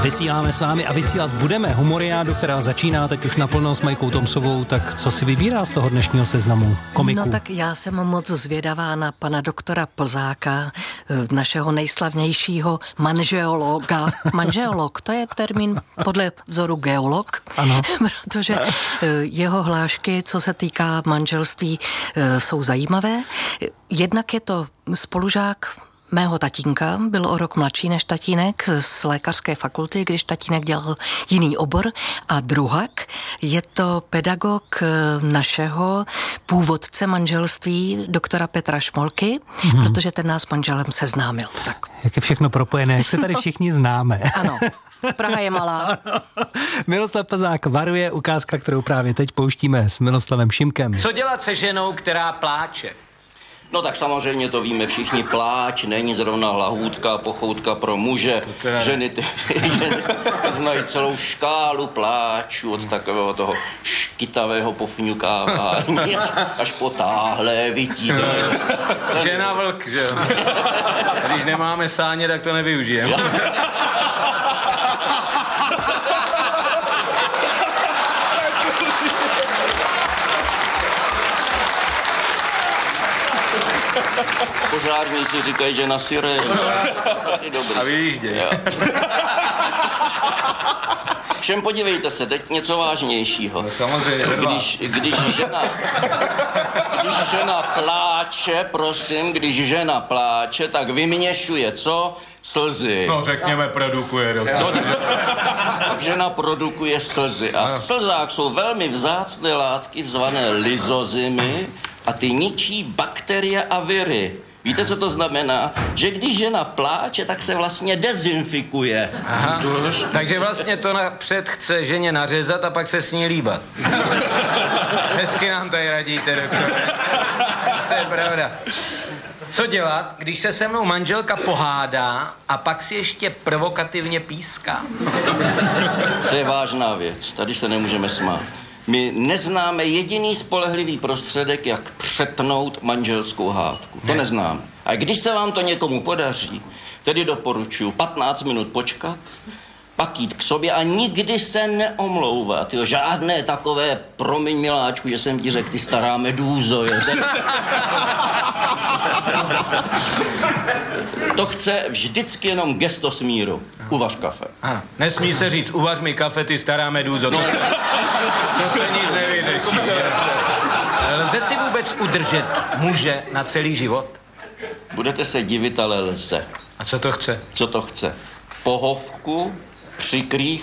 Vysíláme s vámi a vysílat budeme Humoriádu, která začíná teď už naplno s Majkou Tomsovou, tak co si vybírá z toho dnešního seznamu komiků? No tak já jsem moc zvědavá na pana doktora Plzáka, našeho nejslavnějšího manžeologa. Manžeolog, to je termín podle vzoru geolog, ano. Protože jeho hlášky, co se týká manželství, jsou zajímavé. Jednak je to spolužák mého tatínka, byl o rok mladší než tatínek z lékařské fakulty, když tatínek dělal jiný obor. A druhak je to pedagog našeho původce manželství, doktora Petra Šmolky, protože ten nás s manželem seznámil. Tak. Jak je všechno propojené, jak se tady všichni známe. Ano. Praha je malá. Miroslav Plzák varuje, ukázka, kterou právě teď pouštíme s Miroslavem Šimkem. Co dělat se ženou, která pláče? No tak samozřejmě to víme všichni, pláč není zrovna lahůdka, pochoutka pro muže. Ženy znají celou škálu pláčů od takového toho škytavého pofňukávání až po táhlé vytí. Žena vlk, že jo? Když nemáme sáně, tak to nevyužijeme. Požárníci říkají, že na sirénu. A vyjížděj. Všem podívejte se, teď něco vážnějšího. No, samozřejmě. Když žena pláče, prosím, když žena pláče, tak vyměšuje co? Slzy. No řekněme, produkuje. Tak žena produkuje slzy. A v slzách jsou velmi vzácné látky, zvané lyzozymy, a ty ničí bakterie a viry. Víte, co to znamená? Že když žena pláče, tak se vlastně dezinfikuje. Aha. Takže vlastně to napřed chce ženě nařezat a pak se s ní líbat. Hezky nám tady radíte, doktore. To je pravda. Co dělat, když se se mnou manželka pohádá a pak si ještě provokativně píská? To je vážná věc, tady se nemůžeme smát. My neznáme jediný spolehlivý prostředek, jak přetnout manželskou hádku. To neznám. A když se vám to někomu podaří, tedy doporučuji 15 minut počkat, pak jít k sobě a nikdy se neomlouvat. Jo, žádné takové, promiň miláčku, že jsem ti řekl, ty stará medúzo. Jo. To chce vždycky jenom gesto smíru. Uvař kafe. Aha. Nesmí se říct, uvař mi kafe, ty stará medúzo. To se nic nevyjde. Lze si vůbec udržet muže na celý život? Budete se divit, ale lze. A co to chce? Co to chce? Pohovku, přikrýv